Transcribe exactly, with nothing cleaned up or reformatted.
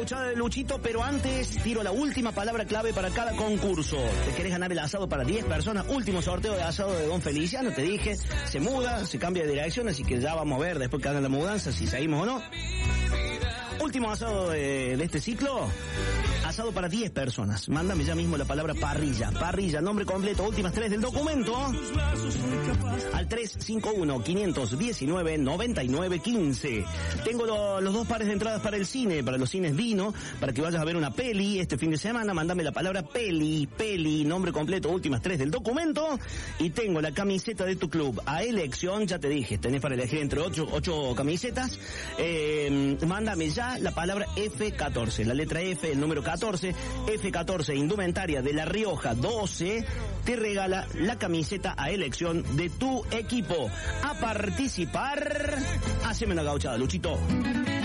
gauchada de Luchito, pero antes tiro la última palabra clave para cada concurso. ¿Te querés ganar el asado para diez personas? Último sorteo de asado de Don Feliciano, te dije. Se muda, se cambia de dirección, así que ya vamos a ver después que hagan la mudanza si seguimos o no. Último asado de, de este ciclo. Asado para diez personas. Mándame ya mismo la palabra parrilla. Parrilla, nombre completo, últimas tres del documento. Al tres cinco uno, cinco uno nueve, nueve nueve uno cinco. Tengo lo, los dos pares de entradas para el cine, para los cines Dino, para que vayas a ver una peli este fin de semana. Mándame la palabra peli, peli, nombre completo, últimas tres del documento. Y tengo la camiseta de tu club a elección, ya te dije, tenés para elegir entre ocho, ocho camisetas. Eh, mándame ya la palabra F catorce, la letra F, el número catorce. F catorce, indumentaria de La Rioja doce, te regala la camiseta a elección de tu equipo. A participar, haceme una gauchada, Luchito.